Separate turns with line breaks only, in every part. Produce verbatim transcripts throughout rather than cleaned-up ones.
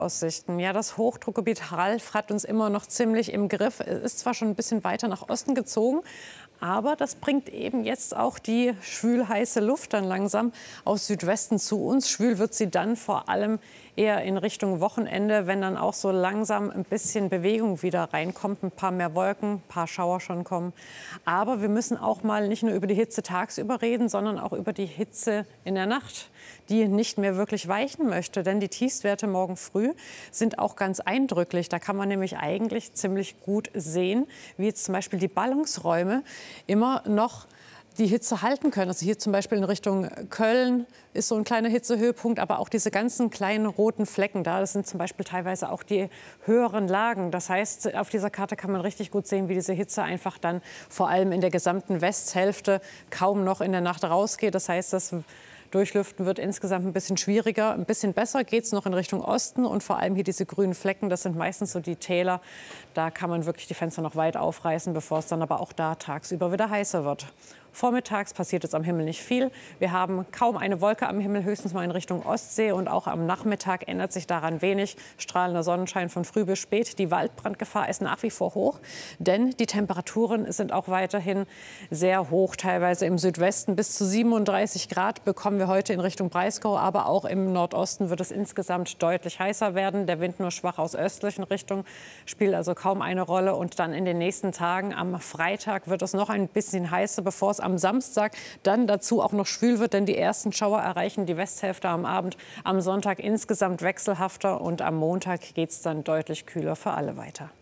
Aussichten. Ja, das Hochdruckgebiet Ralf hat uns immer noch ziemlich im Griff. Es ist zwar schon ein bisschen weiter nach Osten gezogen, aber das bringt eben jetzt auch die schwül-heiße Luft dann langsam aus Südwesten zu uns. Schwül wird sie dann vor allem eher in Richtung Wochenende, wenn dann auch so langsam ein bisschen Bewegung wieder reinkommt. Ein paar mehr Wolken, ein paar Schauer schon kommen. Aber wir müssen auch mal nicht nur über die Hitze tagsüber reden, sondern auch über die Hitze in der Nacht, die nicht mehr wirklich weichen möchte. Denn die Tiefstwerte morgen früh sind auch ganz eindrücklich. Da kann man nämlich eigentlich ziemlich gut sehen, wie jetzt zum Beispiel die Ballungsräume immer noch die Hitze halten können. Also hier zum Beispiel in Richtung Köln ist so ein kleiner Hitzehöhepunkt, aber auch diese ganzen kleinen roten Flecken da, das sind zum Beispiel teilweise auch die höheren Lagen. Das heißt, auf dieser Karte kann man richtig gut sehen, wie diese Hitze einfach dann vor allem in der gesamten Westhälfte kaum noch in der Nacht rausgeht. Das heißt, das Durchlüften wird insgesamt ein bisschen schwieriger. Ein bisschen besser geht es noch in Richtung Osten und vor allem hier diese grünen Flecken, das sind meistens so die Täler. Da kann man wirklich die Fenster noch weit aufreißen, bevor es dann aber auch da tagsüber wieder heißer wird. Vormittags passiert jetzt am Himmel nicht viel. Wir haben kaum eine Wolke am Himmel, höchstens mal in Richtung Ostsee. Und auch am Nachmittag ändert sich daran wenig. Strahlender Sonnenschein von früh bis spät. Die Waldbrandgefahr ist nach wie vor hoch, denn die Temperaturen sind auch weiterhin sehr hoch. Teilweise im Südwesten bis zu siebenunddreißig Grad bekommen wir heute in Richtung Breisgau. Aber auch im Nordosten wird es insgesamt deutlich heißer werden. Der Wind nur schwach aus östlichen Richtungen, spielt also kaum eine Rolle. Und dann in den nächsten Tagen, am Freitag, wird es noch ein bisschen heißer, bevor es am Samstag dann dazu auch noch schwül wird, denn die ersten Schauer erreichen die Westhälfte am Abend. Am Sonntag insgesamt wechselhafter und am Montag geht es dann deutlich kühler für alle weiter.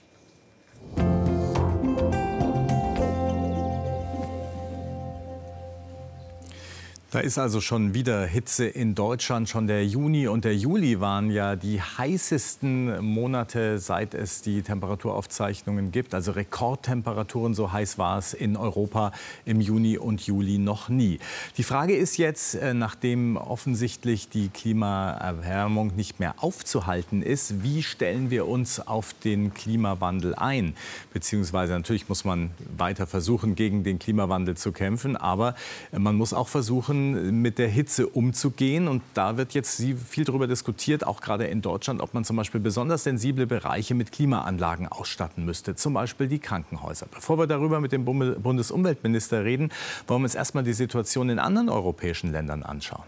Da ist also schon wieder Hitze in Deutschland. Schon der Juni und der Juli waren ja die heißesten Monate, seit es die Temperaturaufzeichnungen gibt. Also Rekordtemperaturen, so heiß war es in Europa im Juni und Juli noch nie. Die Frage ist jetzt, nachdem offensichtlich die Klimaerwärmung nicht mehr aufzuhalten ist, wie stellen wir uns auf den Klimawandel ein? Beziehungsweise natürlich muss man weiter versuchen, gegen den Klimawandel zu kämpfen, aber man muss auch versuchen, mit der Hitze umzugehen. Und da wird jetzt viel darüber diskutiert, auch gerade in Deutschland, ob man zum Beispiel besonders sensible Bereiche mit Klimaanlagen ausstatten müsste, zum Beispiel die Krankenhäuser. Bevor wir darüber mit dem Bundesumweltminister reden, wollen wir uns erst mal die Situation in anderen europäischen Ländern anschauen.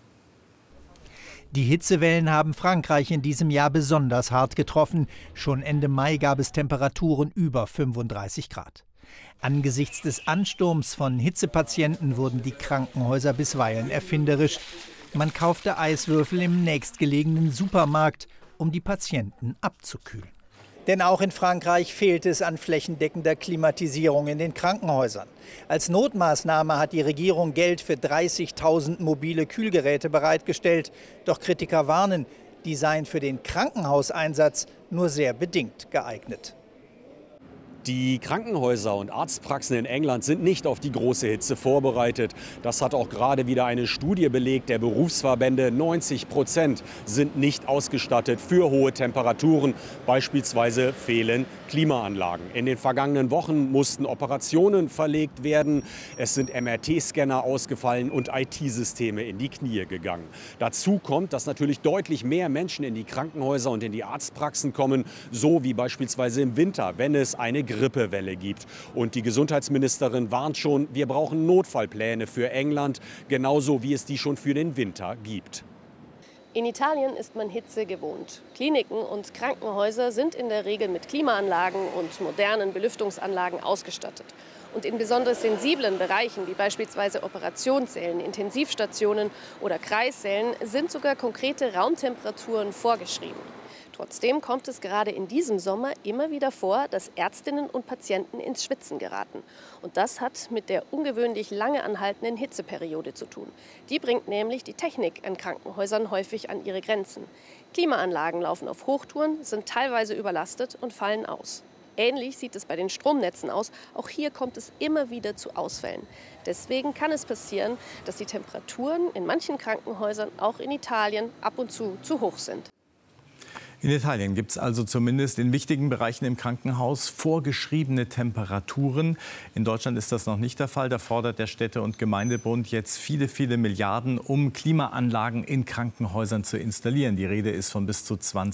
Die Hitzewellen haben Frankreich in diesem Jahr besonders hart getroffen. Schon Ende Mai gab es Temperaturen über fünfunddreißig Grad. Angesichts des Ansturms von Hitzepatienten wurden die Krankenhäuser bisweilen erfinderisch. Man kaufte Eiswürfel im nächstgelegenen Supermarkt, um die Patienten abzukühlen. Denn auch in Frankreich fehlt es an flächendeckender Klimatisierung in den Krankenhäusern. Als Notmaßnahme hat die Regierung Geld für dreißigtausend mobile Kühlgeräte bereitgestellt. Doch Kritiker warnen, die seien für den Krankenhauseinsatz nur sehr bedingt geeignet.
Die Krankenhäuser und Arztpraxen in England sind nicht auf die große Hitze vorbereitet. Das hat auch gerade wieder eine Studie belegt der Berufsverbände. neunzig Prozent sind nicht ausgestattet für hohe Temperaturen. Beispielsweise fehlen Klimaanlagen. In den vergangenen Wochen mussten Operationen verlegt werden. Es sind M R T-Scanner ausgefallen und I T-Systeme in die Knie gegangen. Dazu kommt, dass natürlich deutlich mehr Menschen in die Krankenhäuser und in die Arztpraxen kommen, so wie beispielsweise im Winter, wenn es eine Grippewelle gibt. Und die Gesundheitsministerin warnt schon, wir brauchen Notfallpläne für England, genauso wie es die schon für den Winter gibt.
In Italien ist man Hitze gewohnt. Kliniken und Krankenhäuser sind in der Regel mit Klimaanlagen und modernen Belüftungsanlagen ausgestattet. Und in besonders sensiblen Bereichen, wie beispielsweise Operationssälen, Intensivstationen oder Kreissälen, sind sogar konkrete Raumtemperaturen vorgeschrieben. Trotzdem kommt es gerade in diesem Sommer immer wieder vor, dass Ärztinnen und Patienten ins Schwitzen geraten. Und das hat mit der ungewöhnlich lange anhaltenden Hitzeperiode zu tun. Die bringt nämlich die Technik an Krankenhäusern häufig an ihre Grenzen. Klimaanlagen laufen auf Hochtouren, sind teilweise überlastet und fallen aus. Ähnlich sieht es bei den Stromnetzen aus. Auch hier kommt es immer wieder zu Ausfällen. Deswegen kann es passieren, dass die Temperaturen in manchen Krankenhäusern, auch in Italien, ab und zu zu hoch sind.
In Italien gibt es also zumindest in wichtigen Bereichen im Krankenhaus vorgeschriebene Temperaturen. In Deutschland ist das noch nicht der Fall. Da fordert der Städte- und Gemeindebund jetzt viele, viele Milliarden, um Klimaanlagen in Krankenhäusern zu installieren. Die Rede ist von bis zu zwanzig